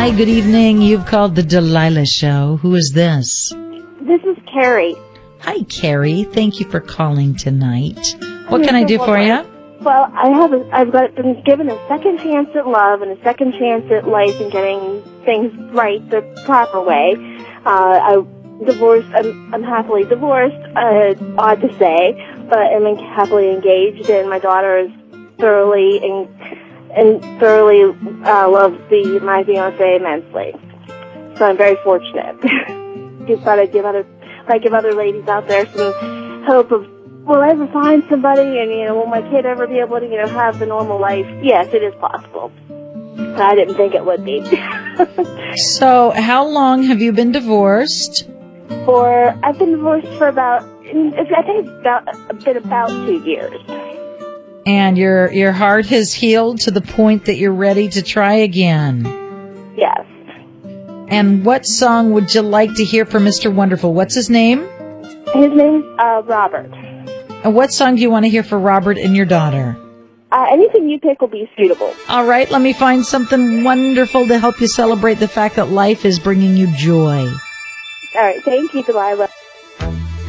Hi, good evening. You've called the Delilah Show. Who is this? This is Carrie. Hi, Carrie. Thank you for calling tonight. What can I do for you? Well, I've been given a second chance at love and a second chance at life and getting things right the proper way. I'm happily divorced, odd to say, but I'm happily engaged, and my daughter is thoroughly loves my fiancé immensely. So I'm very fortunate. Just thought I'd give other ladies out there some hope of, will I ever find somebody, and will my kid ever be able to have the normal life? Yes, it is possible. But I didn't think it would be. So, how long have you been divorced? I've been divorced for about 2 years. And your heart has healed to the point that you're ready to try again. Yes. And what song would you like to hear from Mr. Wonderful? What's his name? His name's Robert. And what song do you want to hear for Robert and your daughter? Anything you pick will be suitable. All right, let me find something wonderful to help you celebrate the fact that life is bringing you joy. All right, thank you, Delilah.